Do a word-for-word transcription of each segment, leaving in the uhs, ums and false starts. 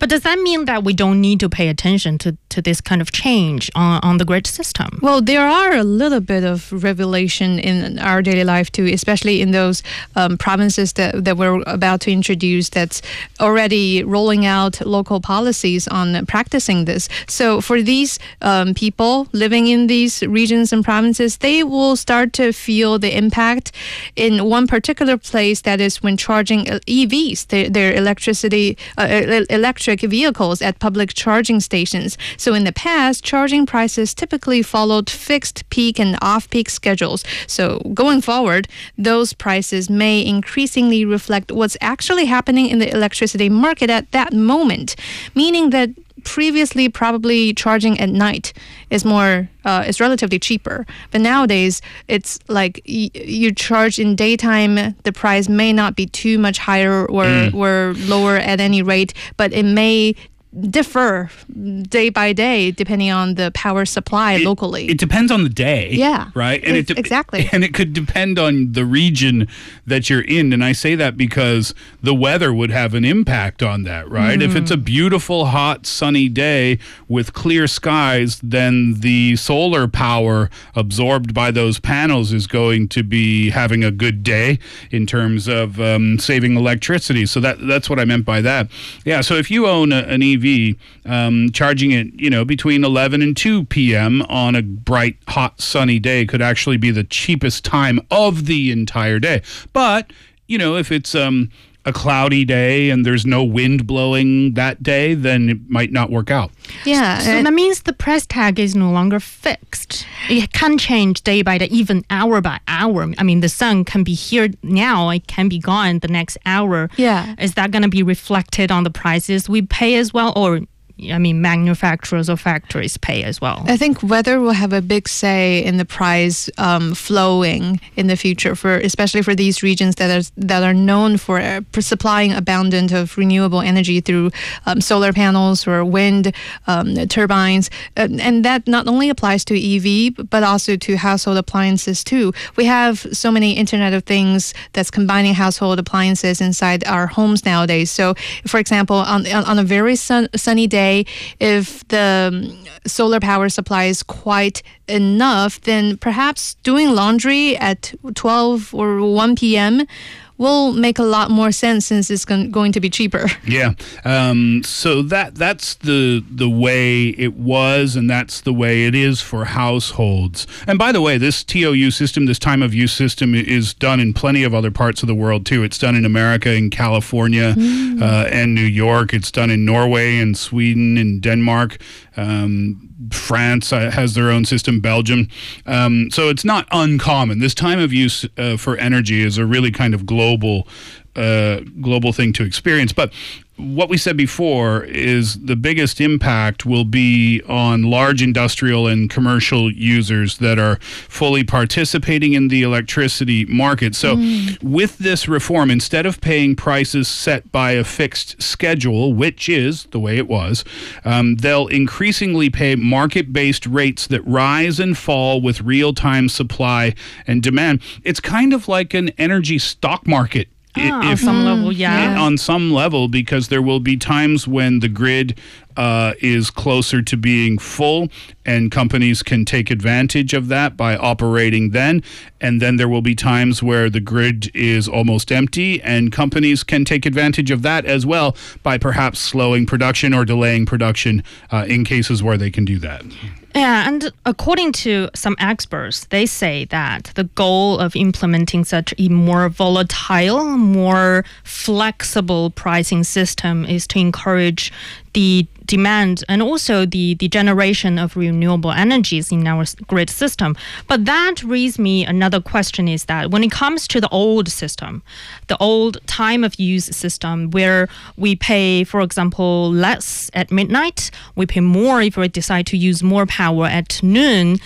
But does that mean that we don't need to pay attention to, to this kind of change on, on the grid system? Well, there are a little bit of revelation in our daily life too, especially in those um, provinces that, that we're about to introduce that's already rolling out local policies on practicing this. So for these um, people living in these regions and provinces, they will start to feel the impact in one particular place, that is when charging E Vs, their, their electricity, uh, electric vehicles at public charging stations. So in the past, charging prices typically followed fixed peak and off-peak schedules. So going forward, those prices may increasingly reflect what's actually happening in the electricity market at that moment, meaning that previously probably charging at night is more uh, is relatively cheaper, but nowadays it's like y- you charge in daytime, the price may not be too much higher or mm. or lower at any rate, but it may differ day by day depending on the power supply it, locally. It depends on the day. Yeah. Right? And it de- exactly. And it could depend on the region that you're in. And I say that because the weather would have an impact on that, right? Mm. If it's a beautiful, hot, sunny day with clear skies, then the solar power absorbed by those panels is going to be having a good day in terms of um, saving electricity. So that that's what I meant by that. Yeah, so if you own a, an E V, Um, charging it, you know, between eleven and two p.m. on a bright, hot, sunny day could actually be the cheapest time of the entire day. But, you know, if it's um, a cloudy day and there's no wind blowing that day, then it might not work out. Yeah. So that means the price tag is no longer fixed. It can change day by day, even hour by hour. I mean, the sun can be here now, it can be gone the next hour. Yeah. Is that going to be reflected on the prices we pay as well? Or, I mean, manufacturers or factories pay as well? I think weather will have a big say in the price um, flowing in the future, for especially for these regions that are that are known for, uh, for supplying abundant of renewable energy through um, solar panels or wind um, turbines, uh, and that not only applies to E V but also to household appliances too. We have so many Internet of Things that's combining household appliances inside our homes nowadays. So, for example, on on a very sun, sunny day, if the um, solar power supply is quite enough, then perhaps doing laundry at twelve or one p.m. will make a lot more sense since it's gon- going to be cheaper. Yeah. Um, so that that's the the way it was, and that's the way it is for households. And by the way, this T O U system, this time of use system, is done in plenty of other parts of the world too. It's done in America, in California, mm. uh, and New York. It's done in Norway and Sweden and Denmark. Um, France uh, has their own system, Belgium. Um, so it's not uncommon. This time of use uh, for energy is a really kind of global uh, global thing to experience. But what we said before is the biggest impact will be on large industrial and commercial users that are fully participating in the electricity market. So mm. with this reform, instead of paying prices set by a fixed schedule, which is the way it was, um, they'll increasingly pay market-based rates that rise and fall with real-time supply and demand. It's kind of like an energy stock market. Ah, if, on some level, yeah. On some level, because there will be times when the grid uh, is closer to being full, and companies can take advantage of that by operating then. And then there will be times where the grid is almost empty, and companies can take advantage of that as well by perhaps slowing production or delaying production uh, in cases where they can do that. Yeah, and according to some experts, they say that the goal of implementing such a more volatile, more flexible pricing system is to encourage the demand and also the, the generation of renewable energies in our grid system. But that raises me another question, is that when it comes to the old system, the old time of use system where we pay, for example, less at midnight, we pay more if we decide to use more power at noon,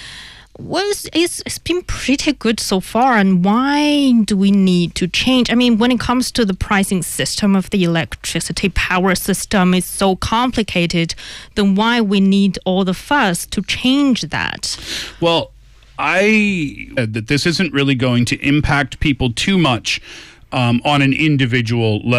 was it's, it's been pretty good so far, and why do we need to change? I mean, when it comes to the pricing system of the electricity power system is so complicated, then why we need all the fuss to change that? Well, I uh, that this isn't really going to impact people too much um, on an individual level.